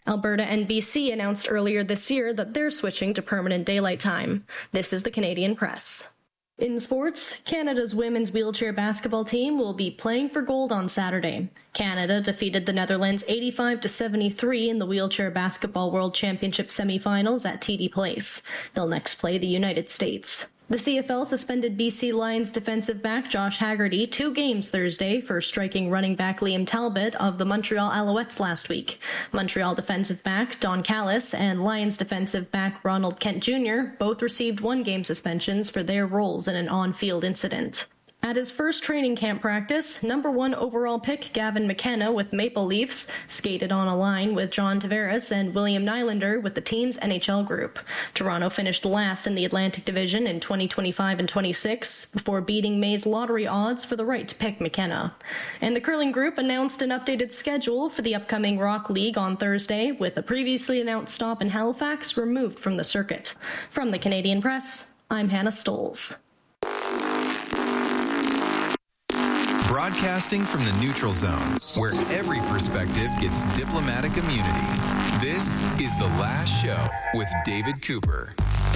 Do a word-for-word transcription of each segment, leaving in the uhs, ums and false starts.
Alberta and B C announced earlier this year that they're switching to permanent daylight time. This is the Canadian Press. In sports, Canada's women's wheelchair basketball team will be playing for gold on Saturday. Canada defeated the Netherlands eighty-five to seventy-three in the Wheelchair Basketball World Championship semifinals at T D Place. They'll next play the United States. The C F L suspended B C Lions defensive back Josh Haggerty two games Thursday for striking running back Liam Talbot of the Montreal Alouettes last week. Montreal defensive back Don Callis and Lions defensive back Ronald Kent Junior both received one-game suspensions for their roles in an on-field incident. At his first training camp practice, number one overall pick Gavin McKenna with Maple Leafs skated on a line with John Tavares and William Nylander with the team's N H L group. Toronto finished last in the Atlantic Division in twenty twenty-five and twenty-six before beating May's lottery odds for the right to pick McKenna. And the curling group announced an updated schedule for the upcoming Rock League on Thursday, with a previously announced stop in Halifax removed from the circuit. From the Canadian Press, I'm Hannah Stoles. Broadcasting from the neutral zone, where every perspective gets diplomatic immunity. This is The Last Show with David Cooper.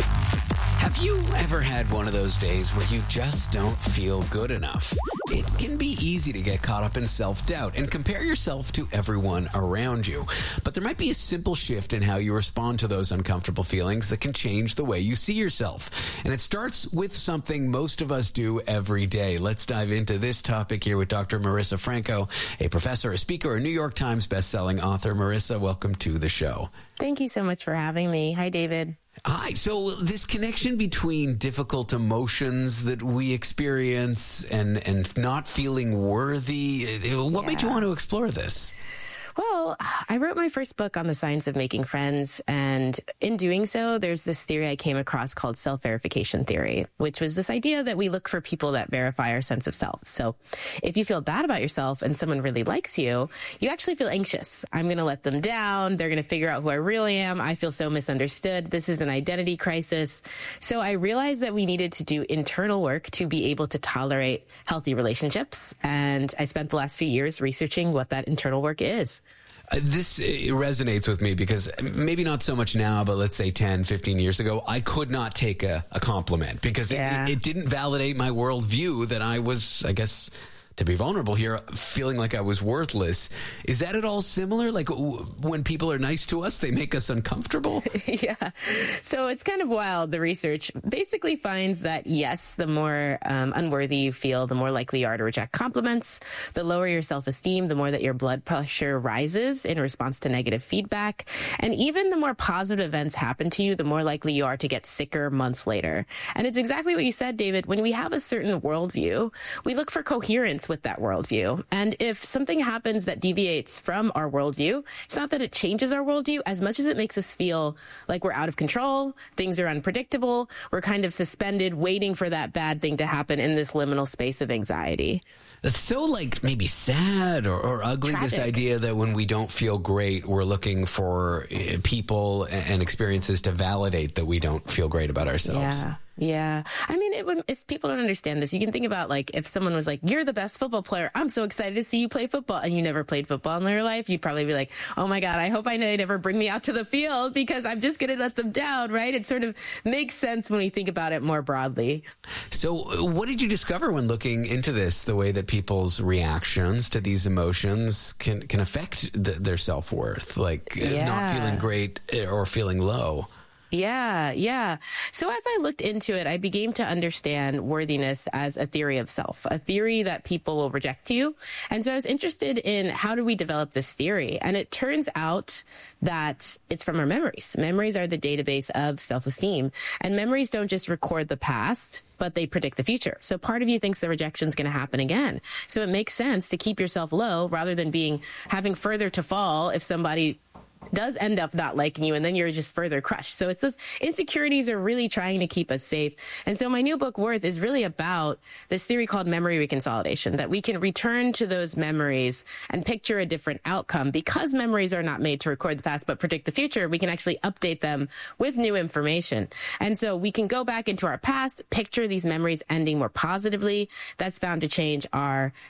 Have you ever had one of those days where you just don't feel good enough? It can be easy to get caught up in self-doubt and compare yourself to everyone around you. But there might be a simple shift in how you respond to those uncomfortable feelings that can change the way you see yourself. And it starts with something most of us do every day. Let's dive into this topic here with Doctor Marissa Franco, a professor, a speaker, a New York Times bestselling author. Marissa, welcome to the show. Thank you so much for having me. Hi, David. Hi. So this connection between difficult emotions that we experience and, and not feeling worthy, what yeah. made you want to explore this? Well, I wrote my first book on the science of making friends, and in doing so, there's this theory I came across called self-verification theory, which was this idea that we look for people that verify our sense of self. So if you feel bad about yourself and someone really likes you, you actually feel anxious. I'm going to let them down. They're going to figure out who I really am. I feel so misunderstood. This is an identity crisis. So I realized that we needed to do internal work to be able to tolerate healthy relationships, and I spent the last few years researching what that internal work is. Uh, this uh, resonates with me because maybe not so much now, but let's say ten, fifteen years ago, I could not take a, a compliment because yeah. it, it didn't validate my worldview that I was, I guess, to be vulnerable here, feeling like I was worthless. Is that at all similar? Like w- when people are nice to us, they make us uncomfortable? Yeah. So it's kind of wild. The research basically finds that, yes, the more um, unworthy you feel, the more likely you are to reject compliments. The lower your self-esteem, the more that your blood pressure rises in response to negative feedback. And even the more positive events happen to you, the more likely you are to get sicker months later. And it's exactly what you said, David. When we have a certain worldview, we look for coherence with that worldview. And if something happens that deviates from our worldview, it's not that it changes our worldview as much as it makes us feel like we're out of control, things are unpredictable, we're kind of suspended waiting for that bad thing to happen in this liminal space of anxiety. That's so like maybe sad or, or ugly, Tragic. This idea that when we don't feel great, we're looking for uh, people and experiences to validate that we don't feel great about ourselves. Yeah. Yeah. I mean, it would, if people don't understand this, you can think about like if someone was like, you're the best football player. I'm so excited to see you play football. And you never played football in your life. You'd probably be like, oh my God, I hope I know they never bring me out to the field because I'm just going to let them down. Right. It sort of makes sense when we think about it more broadly. So what did you discover when looking into this, the way that people's reactions to these emotions can, can affect th- their self-worth, like Yeah. not feeling great or feeling low? Yeah, yeah. So as I looked into it, I began to understand worthiness as a theory of self, a theory that people will reject you. And so I was interested in how do we develop this theory? And it turns out that it's from our memories. Memories are the database of self-esteem. And memories don't just record the past, but they predict the future. So part of you thinks the rejection is going to happen again. So it makes sense to keep yourself low rather than being having further to fall if somebody does end up not liking you, and then you're just further crushed. So it's those insecurities are really trying to keep us safe. And so my new book, Worth, is really about this theory called memory reconsolidation, that we can return to those memories and picture a different outcome. Because memories are not made to record the past but predict the future, we can actually update them with new information. And so we can go back into our past, picture these memories ending more positively. That's bound to change our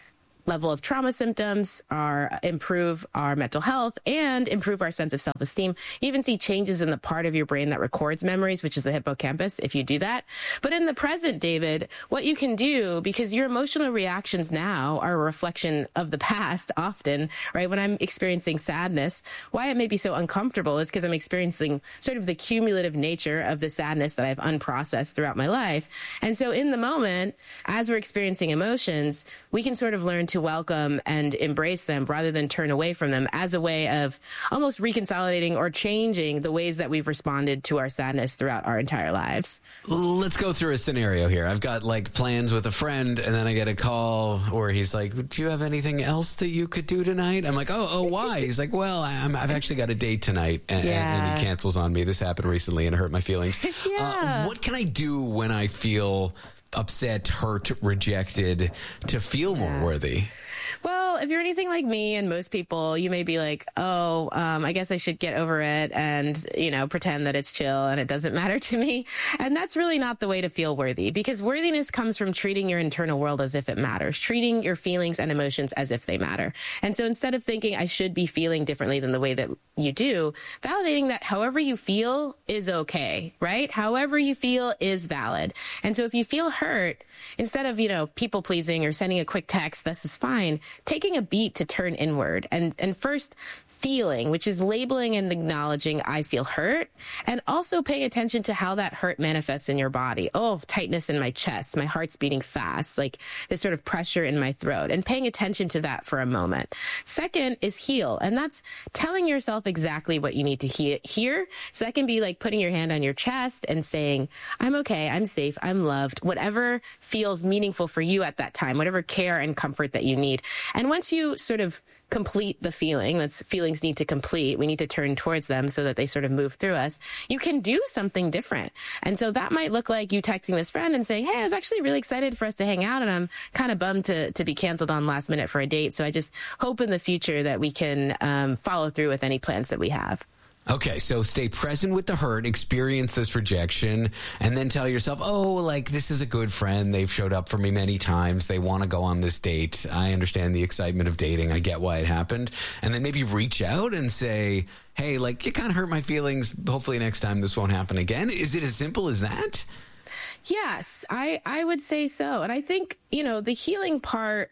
level of trauma symptoms, our improve our mental health, and improve our sense of self-esteem. You even see changes in the part of your brain that records memories, which is the hippocampus, if you do that. But in the present, David, what you can do, because your emotional reactions now are a reflection of the past often, right? When I'm experiencing sadness, why it may be so uncomfortable is because I'm experiencing sort of the cumulative nature of the sadness that I've unprocessed throughout my life. And so in the moment, as we're experiencing emotions, we can sort of learn to to welcome and embrace them rather than turn away from them as a way of almost reconsolidating or changing the ways that we've responded to our sadness throughout our entire lives. Let's go through a scenario here. I've got like plans with a friend and then I get a call where he's like, do you have anything else that you could do tonight? I'm like, oh, oh, why? He's like, well, I'm, I've actually got a date tonight and, yeah. and he cancels on me. This happened recently and it hurt my feelings. yeah. Uh, what can I do when I feel upset, hurt, rejected to feel more yeah. worthy? Well, if you're anything like me and most people, you may be like, oh, um, I guess I should get over it and, you know, pretend that it's chill and it doesn't matter to me. And that's really not the way to feel worthy, because worthiness comes from treating your internal world as if it matters, treating your feelings and emotions as if they matter. And so instead of thinking I should be feeling differently than the way that you do, validating that however you feel is okay, right? However you feel is valid. And so if you feel hurt, instead of, you know, people pleasing or sending a quick text, this is fine, taking a beat to turn inward and, and first feeling, which is labeling and acknowledging I feel hurt, and also paying attention to how that hurt manifests in your body. Oh, tightness in my chest, my heart's beating fast, like this sort of pressure in my throat, and paying attention to that for a moment. Second is heal, and that's telling yourself exactly what you need to he- hear. So that can be like putting your hand on your chest and saying, I'm okay, I'm safe, I'm loved, whatever feels meaningful for you at that time, whatever care and comfort that you need. And once you sort of complete the feeling, that's feelings need to complete, we need to turn towards them so that they sort of move through us, you can do something different. And so that might look like you texting this friend and saying, hey, I was actually really excited for us to hang out and I'm kind of bummed to, to be canceled on last minute for a date. So I just hope in the future that we can um, follow through with any plans that we have. Okay, so stay present with the hurt, experience this rejection, and then tell yourself, oh, like, this is a good friend. They've showed up for me many times. They want to go on this date. I understand the excitement of dating. I get why it happened. And then maybe reach out and say, hey, like, you kind of hurt my feelings. Hopefully next time this won't happen again. Is it as simple as that? Yes, I, I would say so. And I think, you know, the healing part,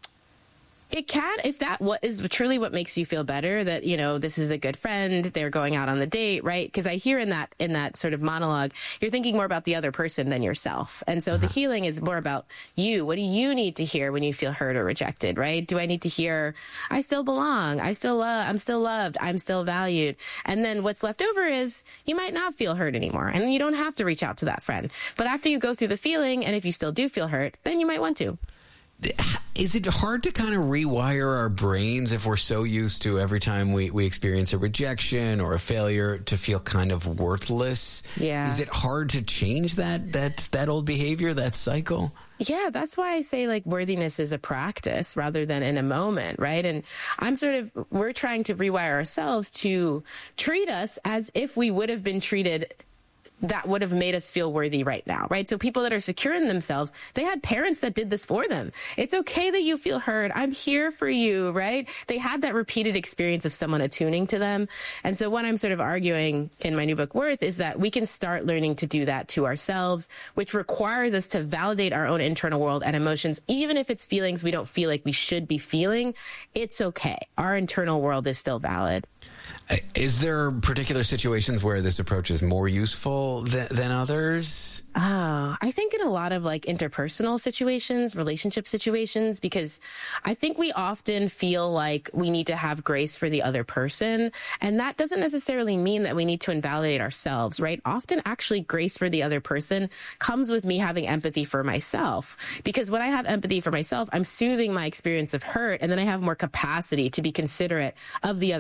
it can, if that what is truly what makes you feel better, that, you know, this is a good friend, they're going out on the date, right? Because I hear in that in that sort of monologue, you're thinking more about the other person than yourself. And so uh-huh. the healing is more about you. What do you need to hear when you feel hurt or rejected, right? Do I need to hear, I still belong, I still love, I'm still loved, I'm still valued? And then what's left over is you might not feel hurt anymore. And you don't have to reach out to that friend. But after you go through the feeling, and if you still do feel hurt, then you might want to. Is it hard to kind of rewire our brains if we're so used to every time we, we experience a rejection or a failure to feel kind of worthless? Yeah. Is it hard to change that that that old behavior, that cycle? Yeah, that's why I say like worthiness is a practice rather than in a moment, right? And I'm sort of, we're trying to rewire ourselves to treat us as if we would have been treated that would have made us feel worthy right now, right? So people that are secure in themselves, they had parents that did this for them. It's okay that you feel hurt. I'm here for you, right? They had that repeated experience of someone attuning to them. And so what I'm sort of arguing in my new book, Worth, is that we can start learning to do that to ourselves, which requires us to validate our own internal world and emotions. Even if it's feelings we don't feel like we should be feeling, it's okay. Our internal world is still valid. Is there particular situations where this approach is more useful than, than others? Oh, I think in a lot of like interpersonal situations, relationship situations, because I think we often feel like we need to have grace for the other person. And that doesn't necessarily mean that we need to invalidate ourselves, right? Often actually grace for the other person comes with me having empathy for myself. Because when I have empathy for myself, I'm soothing my experience of hurt, and then I have more capacity to be considerate of the other person. So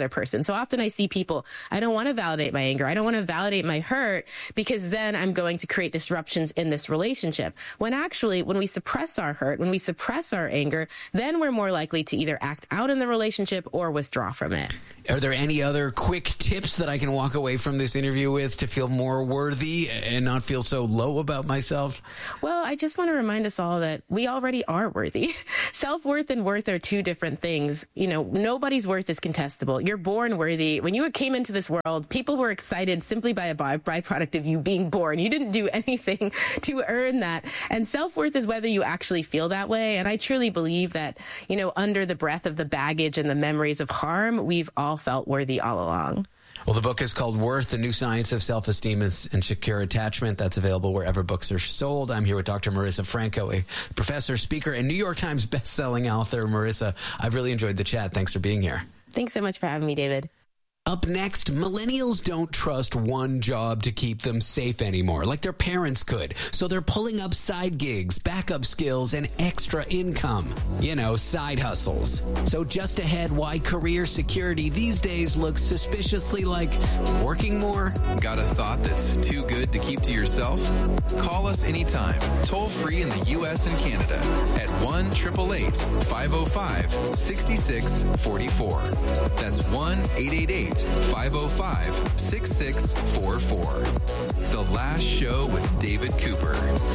So often I see people, I don't want to validate my anger. I don't want to validate my hurt because then I'm going to create disruptions in this relationship. When actually, when we suppress our hurt, when we suppress our anger, then we're more likely to either act out in the relationship or withdraw from it. Are there any other quick tips that I can walk away from this interview with to feel more worthy and not feel so low about myself? Well, I just want to remind us all that we already are worthy. Self-worth and worth are two different things. You know, nobody's worth is contestable. You're born worthy. When you came into this world, people were excited simply by a by- byproduct of you being born. You didn't do anything to earn that. And self-worth is whether you actually feel that way. And I truly believe that, you know, under the breath of the baggage and the memories of harm, we've all felt worthy all along. Well, the book is called Worth, The New Science of Self-Esteem and Secure Attachment. That's available wherever books are sold. I'm here with Doctor Marissa Franco, a professor, speaker, and New York Times bestselling author. Marissa, I've really enjoyed the chat. Thanks for being here. Thanks so much for having me, David. Up next, millennials don't trust one job to keep them safe anymore, like their parents could. So they're pulling up side gigs, backup skills, and extra income. You know, side hustles. So just ahead, why career security these days looks suspiciously like working more. Got a thought that's too good to keep to yourself? Call us anytime, toll free in the U S and Canada at one eight eight eight, five oh five, six six four four. That's one eight eight eight, five oh five, six six four four. The Last Show with David Cooper.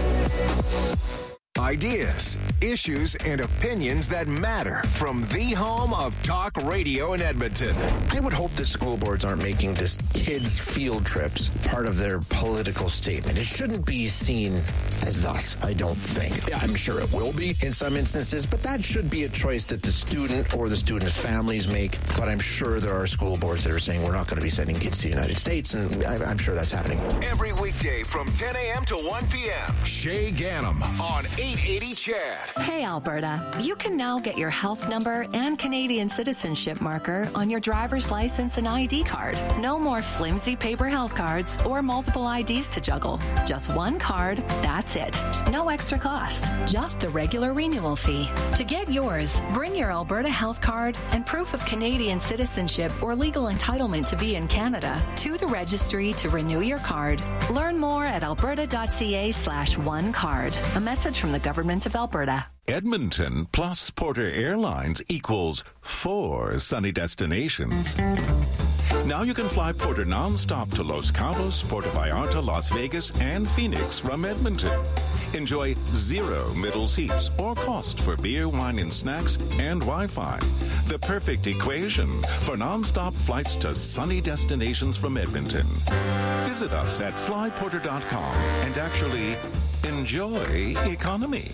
Ideas, issues, and opinions that matter from the home of talk radio in Edmonton. I would hope that school boards aren't making this kids' field trips part of their political statement. It shouldn't be seen as thus, I don't think. I'm sure it will be in some instances, but that should be a choice that the student or the student's families make. But I'm sure there are school boards that are saying we're not going to be sending kids to the United States, and I'm sure that's happening. Every weekday from ten a.m. to one p.m. Shay Gannam on eight eighty C H A D. Hey, Alberta. You can now get your health number and Canadian citizenship marker on your driver's license and I D card. No more flimsy paper health cards or multiple I Ds to juggle. Just one card, that's it. No extra cost, just the regular renewal fee. To get yours, bring your Alberta health card and proof of Canadian citizenship or legal entitlement to be in Canada to the registry to renew your card. Learn more at alberta.ca slash one card. A message from the Government of Alberta. Edmonton plus Porter Airlines equals four sunny destinations. Now you can fly Porter nonstop to Los Cabos, Puerto Vallarta, Las Vegas, and Phoenix from Edmonton. Enjoy zero middle seats or cost for beer, wine, and snacks and Wi-Fi. The perfect equation for nonstop flights to sunny destinations from Edmonton. Visit us at fly porter dot com and actually enjoy economy.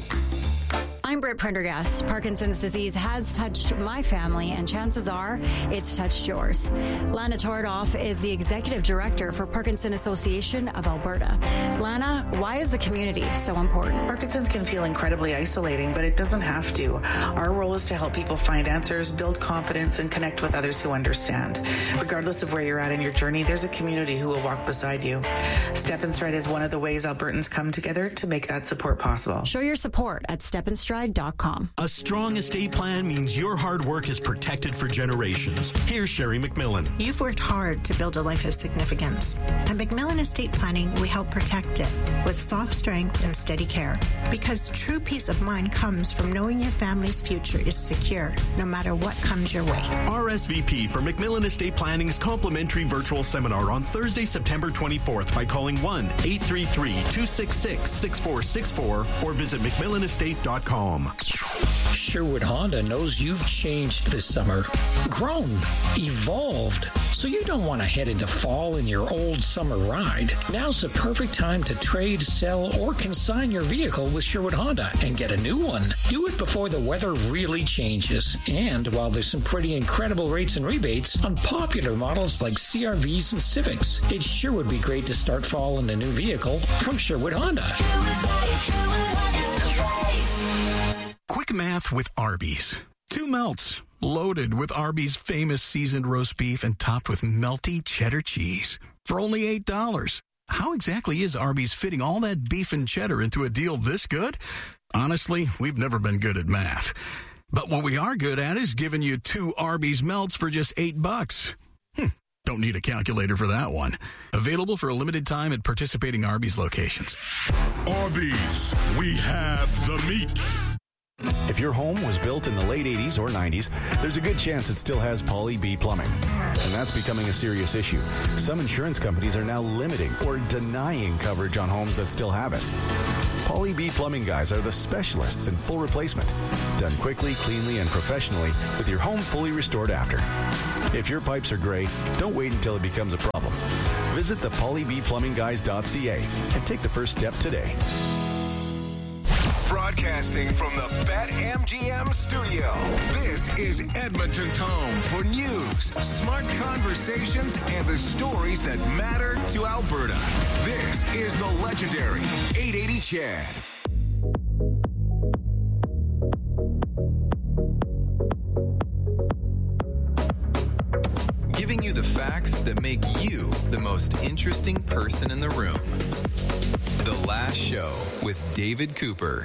I'm Britt Prendergast. Parkinson's disease has touched my family, and chances are it's touched yours. Lana Tordoff is the Executive Director for Parkinson Association of Alberta. Lana, why is the community so important? Parkinson's can feel incredibly isolating, but it doesn't have to. Our role is to help people find answers, build confidence, and connect with others who understand. Regardless of where you're at in your journey, there's a community who will walk beside you. Step and Stride is one of the ways Albertans come together to make that support possible. Show your support at step and stride dot com. A strong estate plan means your hard work is protected for generations. Here's Sherry McMillan. You've worked hard to build a life of significance. At McMillan Estate Planning, we help protect it with soft strength and steady care. Because true peace of mind comes from knowing your family's future is secure, no matter what comes your way. R S V P for McMillan Estate Planning's complimentary virtual seminar on Thursday, September twenty-fourth by calling one eight three three, two six six, six four six four or visit mcmillan estate dot com. Sherwood Honda knows you've changed this summer, grown, evolved, so you don't want to head into fall in your old summer ride. Now's the perfect time to trade, sell, or consign your vehicle with Sherwood Honda and get a new one. Do it before the weather really changes. And while there's some pretty incredible rates and rebates on popular models like C R Vs and Civics, it sure would be great to start fall in a new vehicle from Sherwood Honda. Quick math with Arby's. Two melts, loaded with Arby's famous seasoned roast beef and topped with melty cheddar cheese for only eight dollars. How exactly is Arby's fitting all that beef and cheddar into a deal this good? Honestly, we've never been good at math. But what we are good at is giving you two Arby's melts for just eight bucks. Hmm. Don't need a calculator for that one. Available for a limited time at participating Arby's locations. Arby's, we have the meat. If your home was built in the late eighties or nineties, there's a good chance it still has Poly B plumbing. And that's becoming a serious issue. Some insurance companies are now limiting or denying coverage on homes that still have it. Poly B plumbing guys are the specialists in full replacement. Done quickly, cleanly, and professionally with your home fully restored after. If your pipes are gray, don't wait until it becomes a problem. Visit the poly b plumbing guys dot c a and take the first step today. Broadcasting from the BetMGM studio, this is Edmonton's home for news, smart conversations, and the stories that matter to Alberta. This is the legendary eight eighty Chad. Giving you the facts that make you the most interesting person in the room. The Last Show with David Cooper.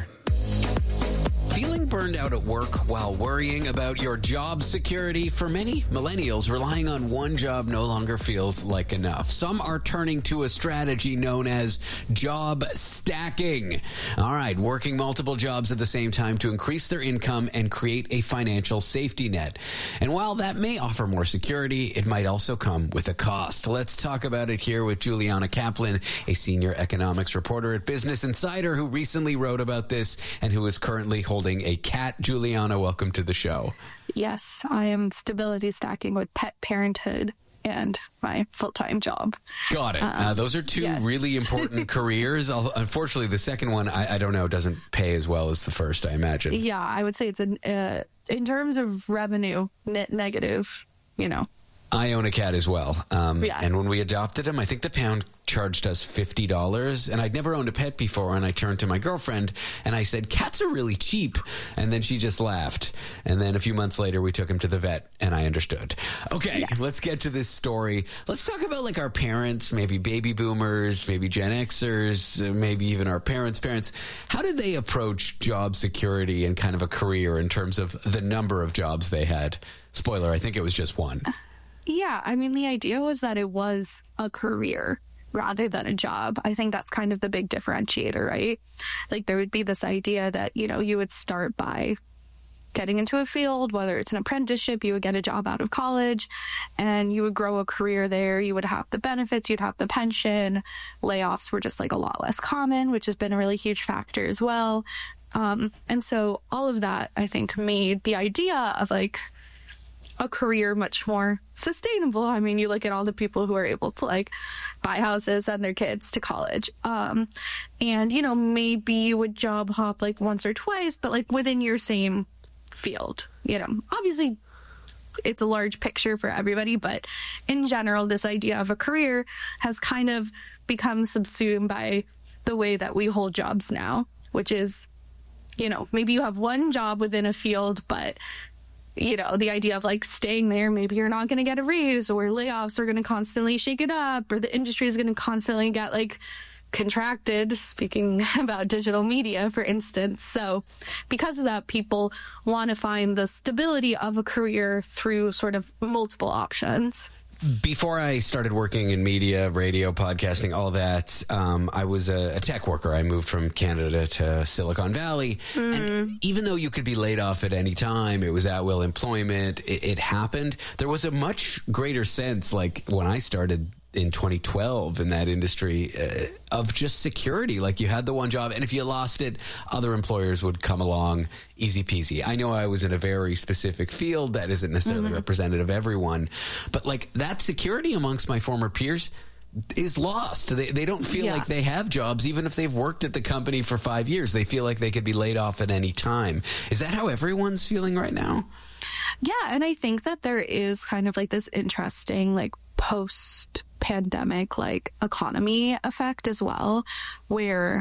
Feeling burned out at work while worrying about your job security? For many millennials, relying on one job no longer feels like enough. Some are turning to a strategy known as job stacking. All right, working multiple jobs at the same time to increase their income and create a financial safety net. And while that may offer more security, it might also come with a cost. Let's talk about it here with Juliana Kaplan, a senior economics reporter at Business Insider who recently wrote about this and who is currently holding a cat. Juliana, welcome to the show. Yes, I am stability stacking with pet parenthood and my full-time job. Got it. Um, uh, those are two yes. really important careers. I'll, unfortunately, the second one, I, I don't know, doesn't pay as well as the first, I imagine. Yeah, I would say it's an, uh, in terms of revenue, net negative, you know. I own a cat as well. Um, yeah. And when we adopted him, I think the pound charged us fifty dollars. And I'd never owned a pet before. And I turned to my girlfriend and I said, cats are really cheap. And then she just laughed. And then a few months later, we took him to the vet and I understood. Okay, yes. Let's get to this story. Let's talk about like our parents, maybe baby boomers, maybe Gen Xers, maybe even our parents' parents. How did they approach job security and kind of a career in terms of the number of jobs they had? Spoiler, I think it was just one. Yeah, I mean, the idea was that it was a career rather than a job. I think that's kind of the big differentiator, right? Like there would be this idea that, you know, you would start by getting into a field, whether it's an apprenticeship, you would get a job out of college and you would grow a career there. You would have the benefits, you'd have the pension. Layoffs were just like a lot less common, which has been a really huge factor as well. Um, and so all of that, I think, made the idea of like a career much more sustainable. I mean, you look at all the people who are able to like buy houses, send their kids to college. Um, and, you know, maybe you would job hop like once or twice, but like within your same field, you know, obviously it's a large picture for everybody, but in general, this idea of a career has kind of become subsumed by the way that we hold jobs now, which is, you know, maybe you have one job within a field, but you know, the idea of like staying there, maybe you're not going to get a raise or layoffs are going to constantly shake it up or the industry is going to constantly get like contracted, speaking about digital media, for instance. So because of that, people want to find the stability of a career through sort of multiple options. Before I started working in media, radio, podcasting, all that, um, I was a, a tech worker. I moved from Canada to Silicon Valley. Mm. And even though you could be laid off at any time, it was at-will employment, it, it happened. There was a much greater sense, like when I started in twenty twelve in that industry, uh, of just security. Like you had the one job, and if you lost it, other employers would come along, easy peasy. I know I was in a very specific field that isn't necessarily mm-hmm. representative of everyone, but like that security amongst my former peers is lost. They they don't feel yeah. like they have jobs, even if they've worked at the company for five years. They feel like they could be laid off at any time. Is that how everyone's feeling right now? Yeah, and I think that there is kind of like this interesting like post pandemic like economy effect as well, where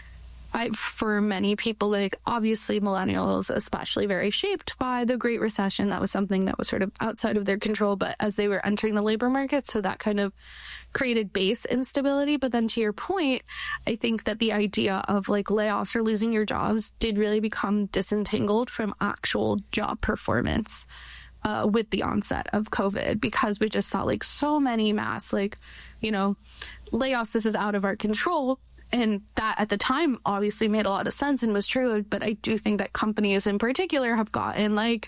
I, for many people, like obviously millennials, especially very shaped by the Great Recession. That was something that was sort of outside of their control, but as they were entering the labor market, so that kind of created base instability. But then to your point, I think that the idea of like layoffs or losing your jobs did really become disentangled from actual job performance. uh, with the onset of COVID, because we just saw like so many mass, like, you know, layoffs. This is out of our control. And that at the time obviously made a lot of sense and was true. But I do think that companies in particular have gotten like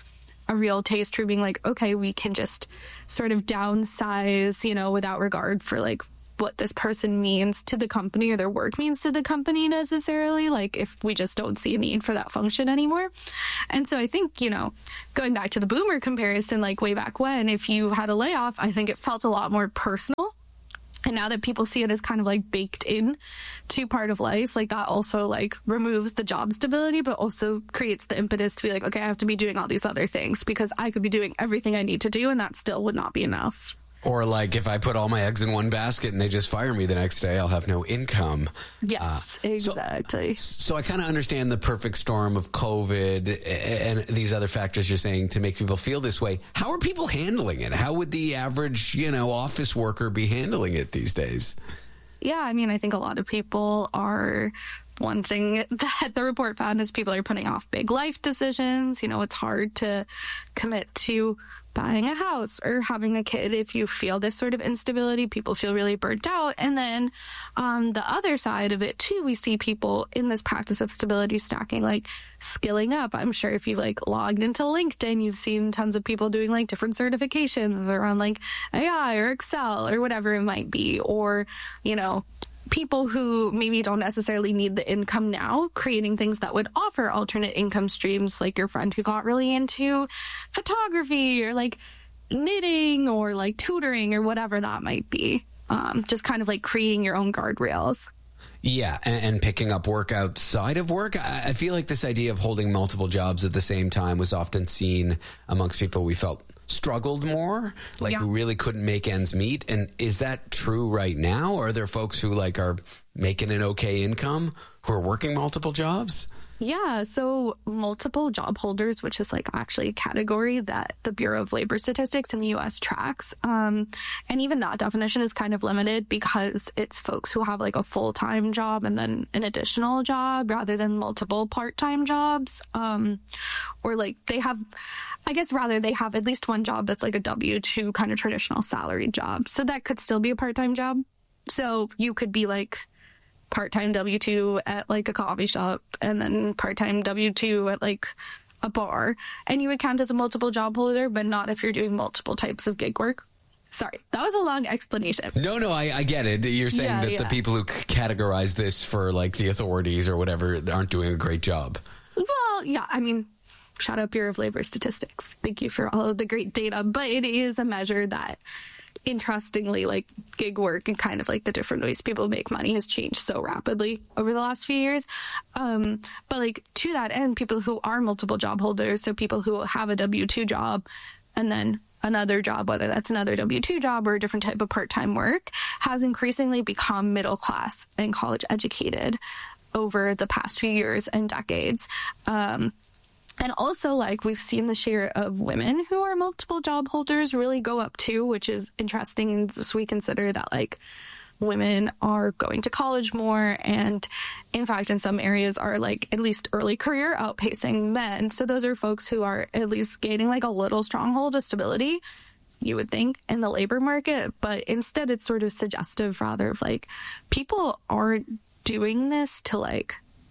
a real taste for being like, okay, we can just sort of downsize, you know, without regard for like what this person means to the company or their work means to the company necessarily, like if we just don't see a need for that function anymore. And so I think, you know, going back to the boomer comparison, like way back when, if you had a layoff, I think it felt a lot more personal. And now that people see it as kind of like baked in to part of life, like that also like removes the job stability, but also creates the impetus to be like, okay, I have to be doing all these other things because I could be doing everything I need to do and that still would not be enough. Or like if I put all my eggs in one basket and they just fire me the next day, I'll have no income. Yes, uh, exactly. So, so I kind of understand the perfect storm of COVID and these other factors you're saying to make people feel this way. How are people handling it? How would the average, you know, office worker be handling it these days? Yeah, I mean, I think a lot of people are... One thing that the report found is people are putting off big life decisions. You know, it's hard to commit to buying a house or having a kid if you feel this sort of instability. People feel really burnt out. And then on the other side of it, too, we see people in this practice of stability stacking, like skilling up. I'm sure if you like logged into LinkedIn, you've seen tons of people doing like different certifications around like A I or Excel or whatever it might be. Or, you know, people who maybe don't necessarily need the income now, creating things that would offer alternate income streams, like your friend who got really into photography or like knitting or like tutoring or whatever that might be. Um, just kind of like creating your own guardrails. Yeah, and, and picking up work outside of work. I, I feel like this idea of holding multiple jobs at the same time was often seen amongst people we felt struggled more, like yeah. who really couldn't make ends meet. And is that true right now? Or are there folks who like are making an okay income who are working multiple jobs? Yeah, so multiple job holders, which is like actually a category that the Bureau of Labor Statistics in the U S tracks. Um, and even that definition is kind of limited because it's folks who have like a full-time job and then an additional job rather than multiple part-time jobs. Um, or like they have, I guess rather they have at least one job that's like a W two kind of traditional salaried job. So that could still be a part-time job. So you could be like part-time W two at like a coffee shop and then part-time W two at like a bar, and you would count as a multiple job holder, but not if you're doing multiple types of gig work. Sorry, that was a long explanation. No, no, I, I get it. You're saying yeah, that yeah. the people who categorize this for like the authorities or whatever aren't doing a great job. Well, yeah, I mean, shout out Bureau of Labor Statistics. Thank you for all of the great data, but it is a measure that interestingly, like gig work and kind of like the different ways people make money has changed so rapidly over the last few years. Um, but like to that end, people who are multiple job holders, so people who have a W two job and then another job, whether that's another W two job or a different type of part-time work, has increasingly become middle class and college educated over the past few years and decades. Um, And also, like, we've seen the share of women who are multiple job holders really go up, too, which is interesting as we consider that, like, women are going to college more and, in fact, in some areas are, like, at least early career outpacing men. So those are folks who are at least gaining, like, a little stronghold of stability, you would think, in the labor market. But instead, it's sort of suggestive, rather, of, like, people aren't doing this to, like,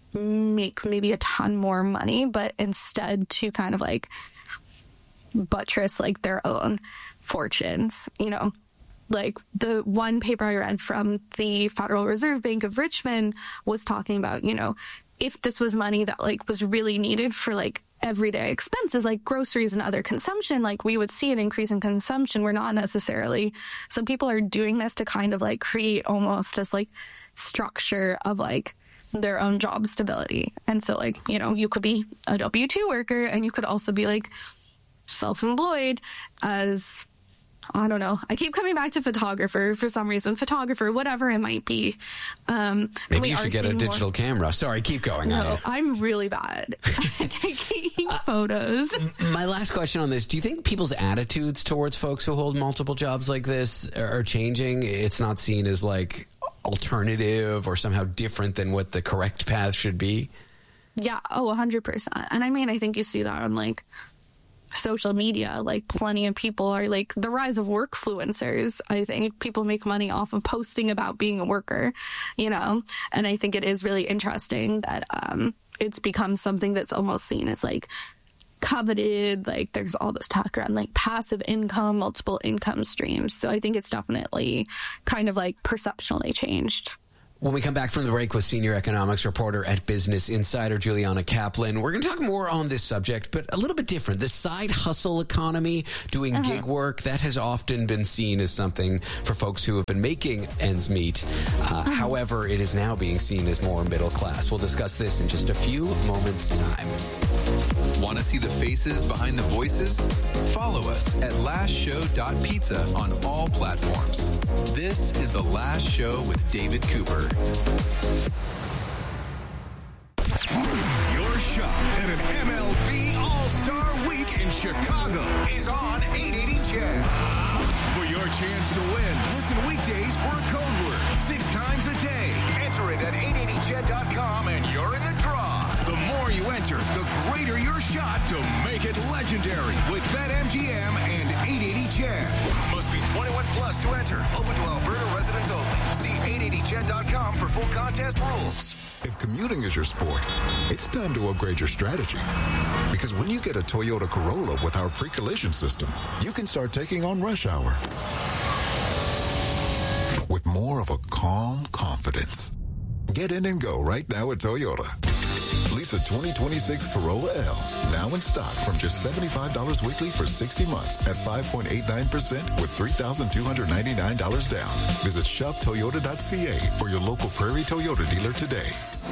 make maybe a ton more money, but instead to kind of like buttress like their own fortunes. You know, like the one paper I read from the Federal Reserve Bank of Richmond was talking about, you know, if this was money that like was really needed for like everyday expenses like groceries and other consumption, like we would see an increase in consumption. We're not necessarily. Some people are doing this to kind of like create almost this like structure of like their own job stability. And so like, you know, you could be a W two worker and you could also be like self-employed as, I don't know, I keep coming back to photographer for some reason, photographer, whatever it might be. Um, Maybe you should get a digital more... camera. Sorry, keep going. No, I... I'm really bad at taking uh, photos. My last question on this, do you think people's attitudes towards folks who hold multiple jobs like this are changing? It's not seen as like alternative or somehow different than what the correct path should be? Yeah, oh, one hundred percent. And I mean, I think you see that on like social media. Like, plenty of people are like the rise of workfluencers. I think people make money off of posting about being a worker, you know, and I think it is really interesting that um, it's become something that's almost seen as like coveted. Like, there's all this talk around like passive income, multiple income streams. So I think it's definitely kind of like perceptually changed. When we come back from the break with senior economics reporter at Business Insider, Juliana Kaplan, we're going to talk more on this subject, but a little bit different. The side hustle economy, doing uh-huh. gig work, that has often been seen as something for folks who have been making ends meet. Uh, uh-huh. However, it is now being seen as more middle class. We'll discuss this in just a few moments' time. Want to see the faces behind the voices? Follow us at last show dot pizza on all platforms. This is The Last Show with David Cooper. Your shot at an M L B All-Star Week in Chicago is on eight eighty C H E D. For your chance to win, listen weekdays for a code word six times a day. Enter it at eight eighty C H E D dot com and you're in the draw. The more you enter, the greater your shot to make it legendary with BetMGM and eight eighty C H E D. Must be twenty-one plus to enter. Open to Alberta residents only. See eight eighty C H E D dot com for full contest rules. If commuting is your sport, it's time to upgrade your strategy. Because when you get a Toyota Corolla with our pre-collision system, you can start taking on rush hour with more of a calm confidence. Get in and go right now at Toyota. Lease a twenty twenty-six Corolla L, now in stock from just seventy-five dollars weekly for sixty months at five point eight nine percent with three thousand two hundred ninety-nine dollars down. Visit shop toyota dot c a or your local Prairie Toyota dealer today.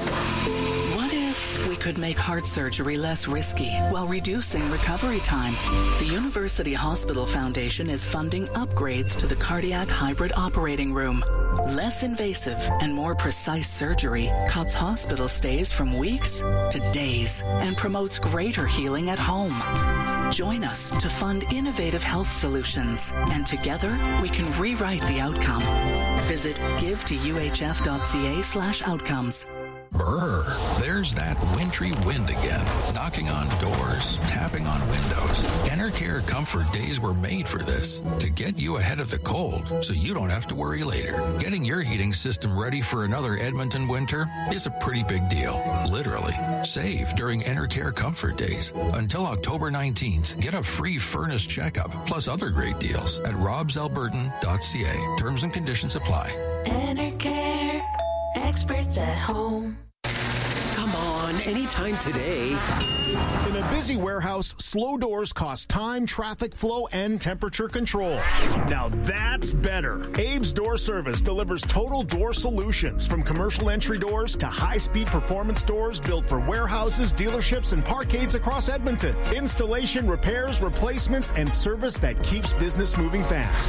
What if we could make heart surgery less risky while reducing recovery time? The University Hospital Foundation is funding upgrades to the cardiac hybrid operating room. Less invasive and more precise surgery cuts hospital stays from weeks to days and promotes greater healing at home. Join us to fund innovative health solutions, and together we can rewrite the outcome. Visit give to u h f dot c a slash outcomes. Brr, there's that wintry wind again, knocking on doors, tapping on windows. Enercare Comfort Days were made for this, to get you ahead of the cold so you don't have to worry later. Getting your heating system ready for another Edmonton winter is a pretty big deal, literally. Save during Enercare Comfort Days. Until October nineteenth, get a free furnace checkup, plus other great deals at robs albertan dot c a. Terms and conditions apply. Enercare, experts at home. Come on, anytime today. In a busy warehouse, slow doors cost time, traffic flow, and temperature control. Now that's better. Abe's Door Service delivers total door solutions, from commercial entry doors to high-speed performance doors built for warehouses, dealerships, and parkades across Edmonton. Installation, repairs, replacements, and service that keeps business moving fast.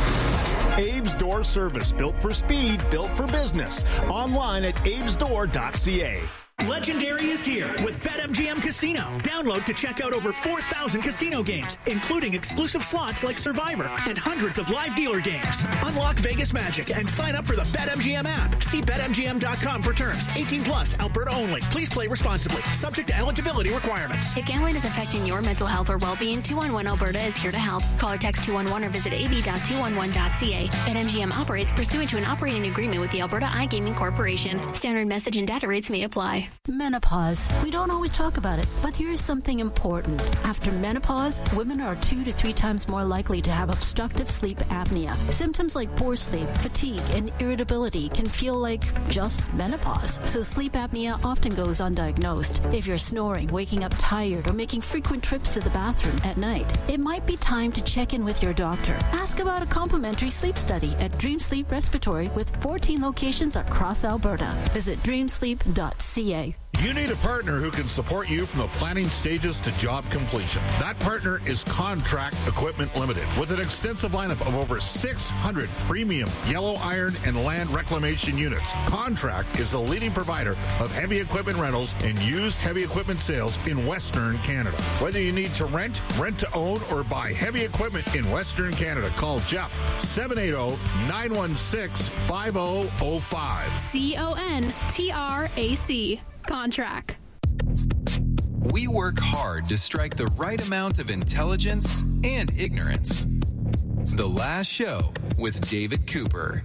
Abe's Door Service, built for speed, built for business. Online at abes door dot c a. Legendary is here with BetMGM Casino. Download to check out over four thousand casino games, including exclusive slots like Survivor and hundreds of live dealer games. Unlock Vegas magic and sign up for the BetMGM app. See bet M G M dot com for terms. eighteen plus, Alberta only. Please play responsibly. Subject to eligibility requirements. If gambling is affecting your mental health or well-being, two one one Alberta is here to help. Call or text two one one or visit a b dot two one one dot c a. BetMGM operates pursuant to an operating agreement with the Alberta iGaming Corporation. Standard message and data rates may apply. Menopause. We don't always talk about it, but here is something important. After menopause, women are two to three times more likely to have obstructive sleep apnea. Symptoms like poor sleep, fatigue, and irritability can feel like just menopause. So sleep apnea often goes undiagnosed. If you're snoring, waking up tired, or making frequent trips to the bathroom at night, it might be time to check in with your doctor. Ask about a complimentary sleep study at Dream Sleep Respiratory with fourteen locations across Alberta. Visit dream sleep dot c a. You need a partner who can support you from the planning stages to job completion. That partner is Contract Equipment Limited, with an extensive lineup of over six hundred premium yellow iron and land reclamation units. Contract is the leading provider of heavy equipment rentals and used heavy equipment sales in Western Canada. Whether you need to rent, rent to own, or buy heavy equipment in Western Canada, call Jeff, seven eight zero, nine one six, five zero zero five. C O N T R A C. Contract. we work hard to strike the right amount of intelligence and ignorance. The Last Show with David Cooper.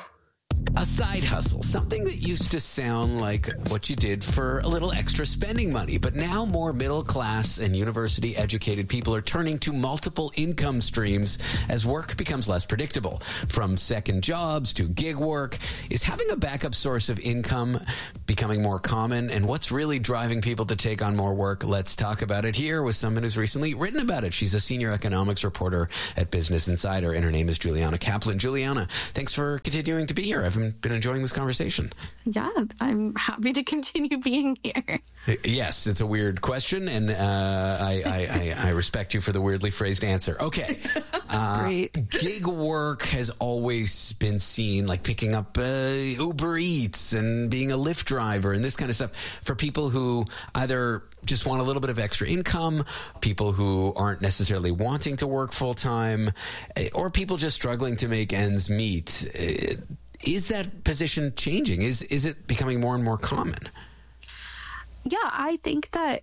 A side hustle, something that used to sound like what you did for a little extra spending money, but now more middle class and university educated people are turning to multiple income streams as work becomes less predictable. From second jobs to gig work, is having a backup source of income becoming more common? And what's really driving people to take on more work? Let's talk about it here with someone who's recently written about it. She's a senior economics reporter at Business Insider, and her name is Juliana Kaplan. Juliana, thanks for continuing to be here. I've been enjoying this conversation. Yeah, I'm happy to continue being here. Yes, it's a weird question, and uh, I, I, I, I respect you for the weirdly phrased answer. Okay. Uh, Great. Gig work has always been seen like picking up uh, Uber Eats and being a Lyft driver and this kind of stuff for people who either just want a little bit of extra income, people who aren't necessarily wanting to work full time, or people just struggling to make ends meet. Is that position changing? Is is it becoming more and more common? Yeah, I think that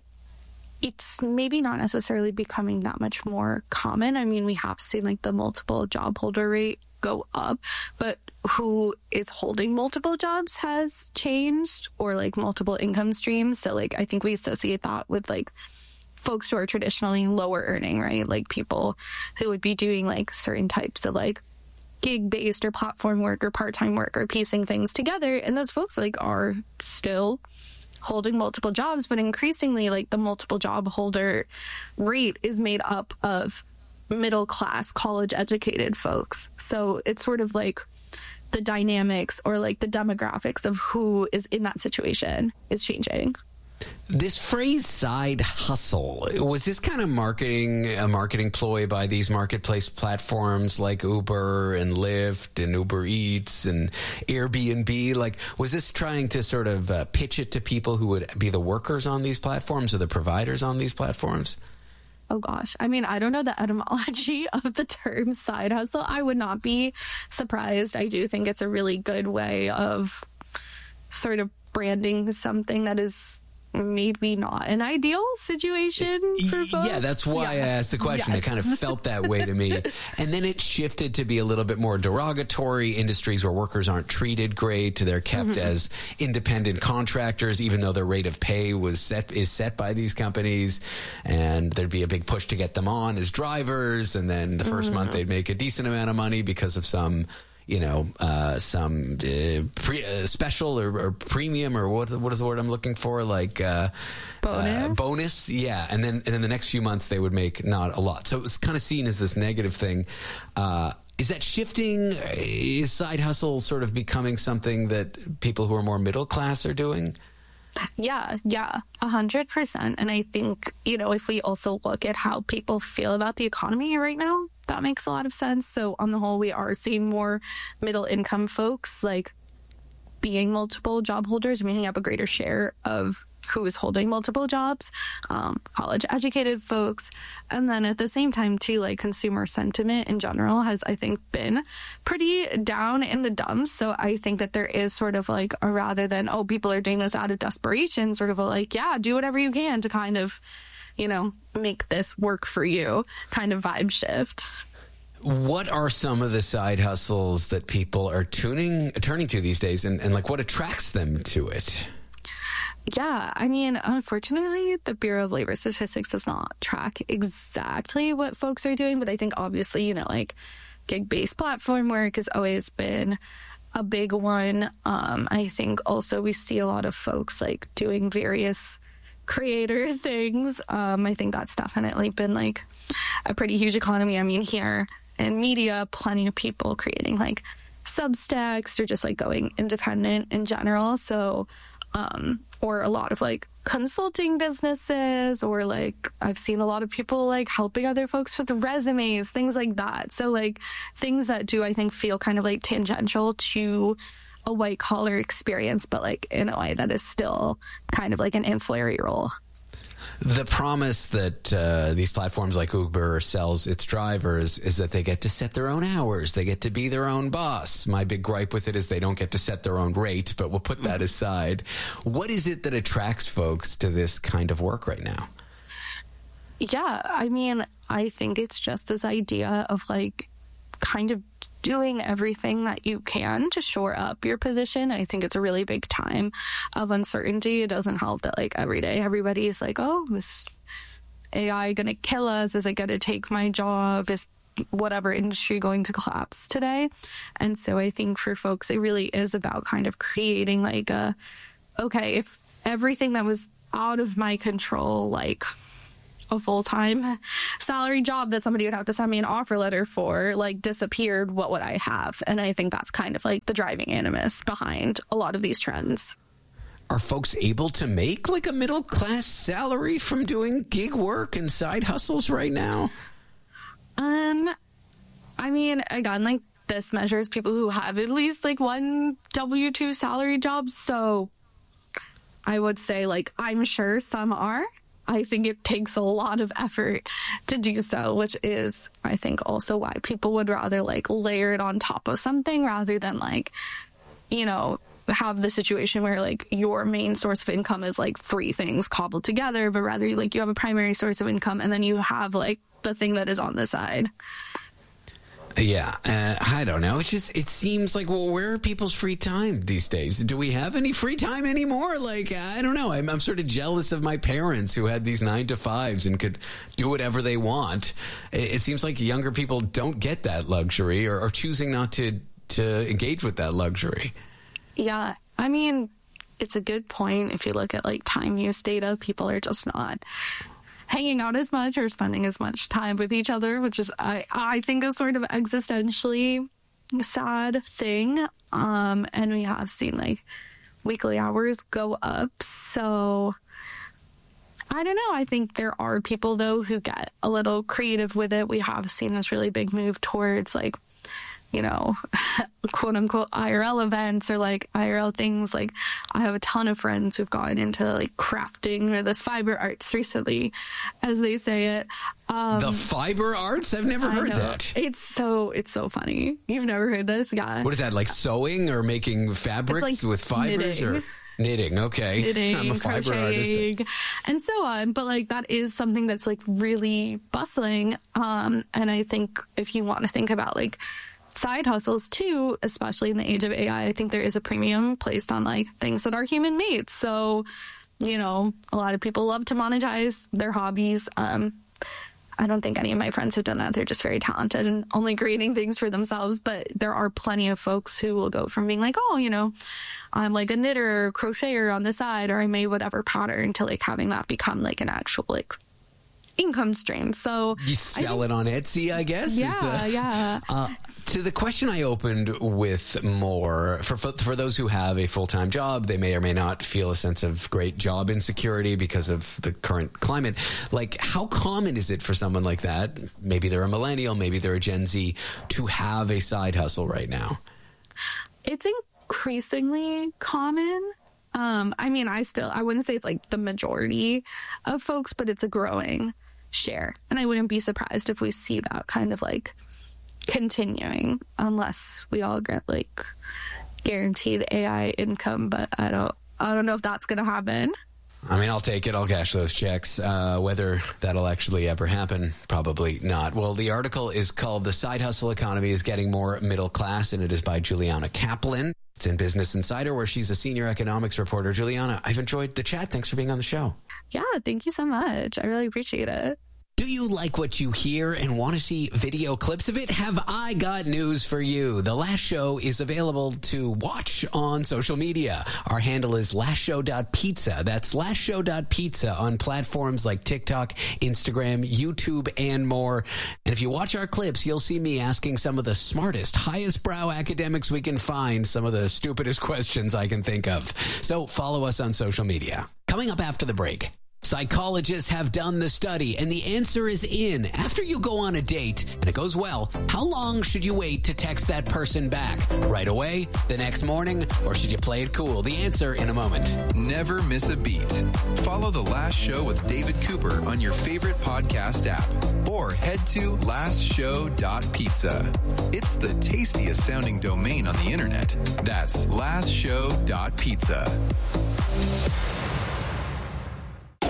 it's maybe not necessarily becoming that much more common. I mean, we have seen like the multiple job holder rate go up, but who is holding multiple jobs has changed, or like multiple income streams. So like I think we associate that with like folks who are traditionally lower earning, right? Like people who would be doing like certain types of like gig-based or platform work or part-time work or piecing things together. And those folks like are still holding multiple jobs, but increasingly like the multiple job holder rate is made up of middle-class college-educated folks. So it's sort of like the dynamics or like the demographics of who is in that situation is changing. This phrase side hustle, was this kind of marketing, a marketing ploy by these marketplace platforms like Uber and Lyft and Uber Eats and Airbnb? Like, was this trying to sort of uh, pitch it to people who would be the workers on these platforms or the providers on these platforms? Oh gosh. I mean, I don't know the etymology of the term side hustle. I would not be surprised. I do think it's a really good way of sort of branding something that is maybe not an ideal situation for folks. Yeah, that's why yeah. I asked the question. Yes. It kind of felt that way to me. And then it shifted to be a little bit more derogatory. Industries where workers aren't treated great. They're kept mm-hmm. as independent contractors, even though their rate of pay was set is set by these companies. And there'd be a big push to get them on as drivers. And then the first mm-hmm. month they'd make a decent amount of money because of some you know, uh, some uh, pre, uh, special or, or premium or what what is the word I'm looking for? Like uh, bonus, uh, bonus, yeah. And then and then the next few months they would make not a lot. So it was kind of seen as this negative thing. Uh, is that shifting? Is side hustle sort of becoming something that people who are more middle class are doing? Yeah, yeah, a hundred percent. And I think, you know, if we also look at how people feel about the economy right now, that makes a lot of sense. So on the whole, we are seeing more middle income folks like being multiple job holders, making up a greater share of who is holding multiple jobs, um, college educated folks. And then at the same time too, like consumer sentiment in general has, I think, been pretty down in the dumps. So I think that there is sort of like a rather than, oh, people are doing this out of desperation, sort of a like, yeah, do whatever you can to kind of, you know, make this work for you kind of vibe shift. What are some of the side hustles that people are tuning, turning to these days, and, and like what attracts them to it? Yeah, I mean, unfortunately, the Bureau of Labor Statistics does not track exactly what folks are doing, but I think obviously, you know, like gig-based platform work has always been a big one. Um, I think also we see a lot of folks like doing various creator things. Um, I think that's definitely been like a pretty huge economy. I mean, here in media, plenty of people creating like Substacks or just like going independent in general. So, um, or a lot of like consulting businesses, or like I've seen a lot of people like helping other folks with resumes, things like that. So like things that do, I think, feel kind of like tangential to a white collar experience, but like in a way that is still kind of like an ancillary role. The promise that uh, these platforms like Uber sells its drivers is that they get to set their own hours. They get to be their own boss. My big gripe with it is they don't get to set their own rate, but we'll put that aside. What is it that attracts folks to this kind of work right now? Yeah, I mean, I think it's just this idea of like kind of doing everything that you can to shore up your position. I think it's a really big time of uncertainty. It doesn't help that like every day everybody's like, oh, is A I going to kill us? Is it going to take my job? Is whatever industry going to collapse today? And so I think for folks, it really is about kind of creating like a, okay, if everything that was out of my control, like a full-time salary job that somebody would have to send me an offer letter for, like disappeared, what would I have? And I think that's kind of like the driving animus behind a lot of these trends. Are folks able to make like a middle class salary from doing gig work and side hustles right now? Um, I mean, again, like this measures people who have at least like one W two salary job. So I would say like, I'm sure some are. I think it takes a lot of effort to do so, which is, I think, also why people would rather like layer it on top of something rather than like, you know, have the situation where like your main source of income is like three things cobbled together, but rather like you have a primary source of income and then you have like the thing that is on the side. Yeah, uh, I don't know. It's just, it seems like, well, where are people's free time these days? Do we have any free time anymore? Like, I don't know. I'm, I'm sort of jealous of my parents who had these nine to fives and could do whatever they want. It, it seems like younger people don't get that luxury or are choosing not to, to engage with that luxury. Yeah, I mean, it's a good point. If you look at like time use data, people are just not hanging out as much or spending as much time with each other, which is, I, I think, a sort of existentially sad thing. Um, and we have seen like weekly hours go up. So I don't know. I think there are people, though, who get a little creative with it. We have seen this really big move towards like, you know, quote unquote I R L events or like I R L things. Like I have a ton of friends who've gotten into like crafting or the fiber arts recently, as they say it. Um, the fiber arts? I've never heard that. It's so, it's so funny. You've never heard this? Yeah. What is that, like sewing or making fabrics like with fibers knitting. or knitting? Okay. Knitting, I'm a fiber crocheting, artist. And so on. But like that is something that's like really bustling. Um, and I think if you want to think about like side hustles too, especially in the age of A I, I think there is a premium placed on like things that are human made. So, you know, a lot of people love to monetize their hobbies. Um, I don't think any of my friends have done that. They're just very talented and only creating things for themselves. But there are plenty of folks who will go from being like, oh, you know, I'm like a knitter or crocheter on the side, or I made whatever pattern, to like having that become like an actual like income stream. So you sell think, it on Etsy, I guess. Yeah, is the, yeah. Uh, to the question I opened with more, for for those who have a full-time job, they may or may not feel a sense of great job insecurity because of the current climate. Like, how common is it for someone like that, maybe they're a millennial, maybe they're a Gen Z, to have a side hustle right now? It's increasingly common. Um, I mean, I still, I wouldn't say it's like the majority of folks, but it's a growing share. And I wouldn't be surprised if we see that kind of like continuing, unless we all get like guaranteed A I income. But I don't, I don't know if that's going to happen. I mean, I'll take it. I'll cash those checks. Uh, whether that'll actually ever happen, probably not. Well, the article is called "The Side Hustle Economy is Getting More Middle Class," and it is by Juliana Kaplan. It's in Business Insider, where she's a senior economics reporter. Juliana, I've enjoyed the chat. Thanks for being on the show. Yeah, thank you so much. I really appreciate it. Do you like what you hear and want to see video clips of it? Have I got news for you? The Last Show is available to watch on social media. Our handle is last show dot pizza. That's last show dot pizza on platforms like TikTok, Instagram, YouTube, and more. And if you watch our clips, you'll see me asking some of the smartest, highest brow academics we can find, some of the stupidest questions I can think of. So follow us on social media. Coming up after the break, psychologists have done the study, and the answer is in. After you go on a date and it goes well, how long should you wait to text that person back? Right away? The next morning? Or should you play it cool? The answer in a moment. Never miss a beat. Follow The Last Show with David Cooper on your favorite podcast app, or head to last show dot pizza. It's the tastiest sounding domain on the internet. That's last show dot pizza.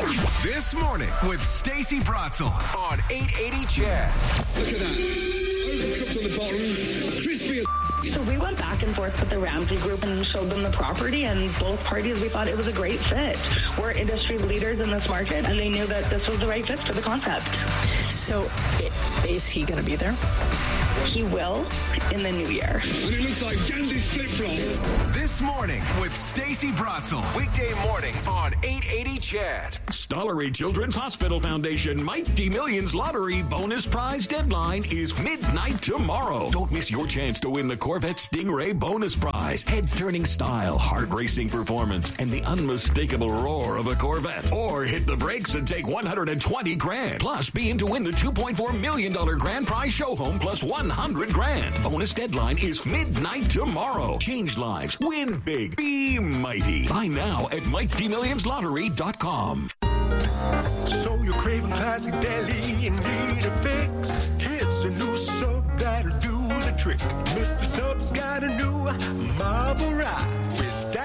This Morning with Stacey Bratzel on eight eighty C H E D. Look at that. Overcooked on the bottom, crispy as... So we went back and forth with the Ramsey Group and showed them the property, and both parties, we thought it was a great fit. We're industry leaders in this market, and they knew that this was the right fit for the concept. So is he going to be there? He will in the new year. And it looks like Gandhi's flip-flop. This Morning with Stacey Bratzel. Weekday mornings on eight eighty C H E D. Stollery Children's Hospital Foundation Mighty Millions Lottery bonus prize deadline is midnight tomorrow. Don't miss your chance to win the Corvette Stingray bonus prize. Head-turning style, heart-racing performance, and the unmistakable roar of a Corvette. Or hit the brakes and take one hundred twenty grand. Plus, be in to win the two point four million dollars grand prize show home plus one hundred grand. Bonus deadline is midnight tomorrow. Change lives. Win big. Be mighty. Buy now at mighty millions lottery dot com. So you're craving classic deli and need a fix? Here's a new sub that'll do the trick. Mister Sub's got a new Marvel Rye.